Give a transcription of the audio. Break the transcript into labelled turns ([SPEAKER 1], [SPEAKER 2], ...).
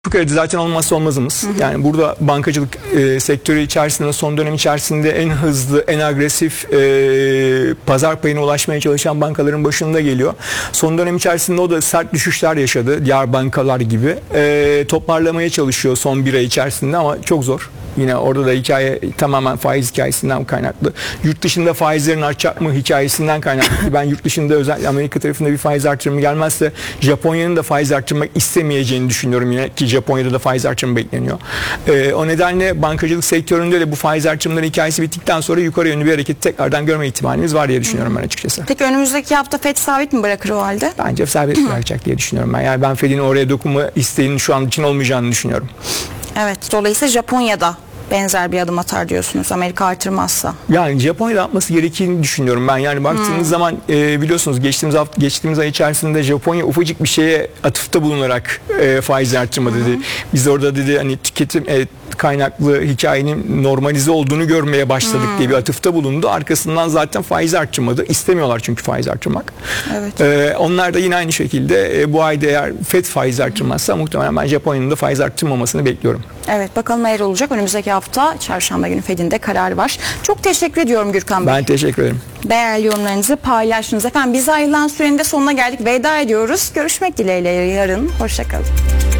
[SPEAKER 1] Kredi zaten olmazsa olmazımız. Yani burada bankacılık sektörü içerisinde son dönem içerisinde en hızlı, en agresif pazar payına ulaşmaya çalışan bankaların başında geliyor. Son dönem içerisinde o da sert düşüşler yaşadı. Diğer bankalar gibi. Toparlamaya çalışıyor son bir ay içerisinde ama çok zor. Yine orada da hikaye tamamen faiz hikayesinden kaynaklı. Yurt dışında faizlerin artacak mı hikayesinden kaynaklı. Ben yurt dışında özellikle Amerika tarafında bir faiz artırımı gelmezse Japonya'nın da faiz artırmak istemeyeceğini düşünüyorum yine ki Japonya'da da faiz artırımı bekleniyor. O nedenle bankacılık sektöründe de bu faiz artırımları hikayesi bittikten sonra yukarı yönlü bir hareketi tekrardan görme ihtimalimiz var diye düşünüyorum ben açıkçası.
[SPEAKER 2] Peki önümüzdeki hafta FED sabit mi bırakır o halde?
[SPEAKER 1] Bence sabit bırakacak diye düşünüyorum ben. Yani ben Fed'in oraya dokunma isteğinin şu an için olmayacağını düşünüyorum.
[SPEAKER 2] Evet. Dolayısıyla Japonya'da benzer bir adım atar diyorsunuz Amerika artırmazsa.
[SPEAKER 1] Yani Japonya'da atması gerektiğini düşünüyorum ben. Yani baktığınız zaman biliyorsunuz geçtiğimiz ay içerisinde Japonya ufacık bir şeye atıfta bulunarak faiz artırma dedi. Biz orada dedi hani tüketim kaynaklı hikayenin normalize olduğunu görmeye başladık diye bir atıfta bulundu. Arkasından zaten faiz artırmadı. İstemiyorlar çünkü faiz artırmak.
[SPEAKER 2] Evet.
[SPEAKER 1] Onlar da yine aynı şekilde bu ayda eğer FED faiz artırmazsa muhtemelen ben Japonya'nın da faiz artırmamasını bekliyorum.
[SPEAKER 2] Evet, bakalım neler olacak. Önümüzdeki hafta çarşamba günü Fed'in de kararı var. Çok teşekkür ediyorum Gürkan Bey.
[SPEAKER 1] Ben teşekkür ederim.
[SPEAKER 2] Değerli yorumlarınızı paylaştınız. Efendim bize ayrılan sürenin de sonuna geldik. Veda ediyoruz. Görüşmek dileğiyle yarın. Hoşça kalın.